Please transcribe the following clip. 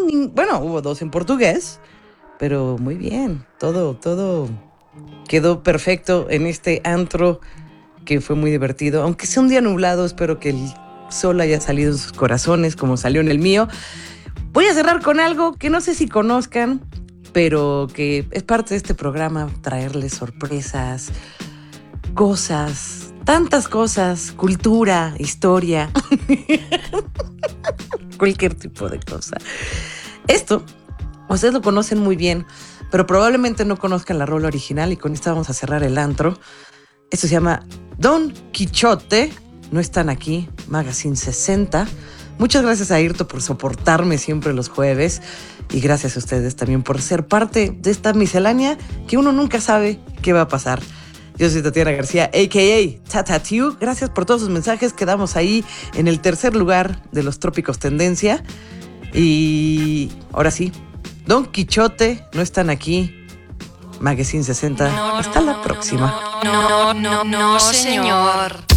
bueno, hubo 2 en portugués, pero muy bien, todo quedó perfecto en este antro que fue muy divertido. Aunque sea un día nublado, espero que el sol haya salido en sus corazones como salió en el mío. Voy a cerrar con algo que no sé si conozcan, pero que es parte de este programa, traerles sorpresas, cosas, tantas cosas, cultura, historia, cualquier tipo de cosa. Esto, ustedes lo conocen muy bien, pero probablemente no conozcan la rola original y con esta vamos a cerrar el antro. Esto se llama Don Quichote, no están aquí, Magazine 60. Muchas gracias a Airto por soportarme siempre los jueves y gracias a ustedes también por ser parte de esta miscelánea que uno nunca sabe qué va a pasar. Yo soy Tatiana García, a.k.a. Tatatiu. Gracias por todos sus mensajes. Quedamos ahí en el tercer lugar de los Trópicos Tendencia. Y ahora sí, Don Quichote, no están aquí, Magazine 60. Hasta la próxima. No, señor.